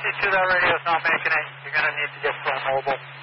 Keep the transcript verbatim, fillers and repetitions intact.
see two, that radio's not making it. You're going to need to get to a mobile.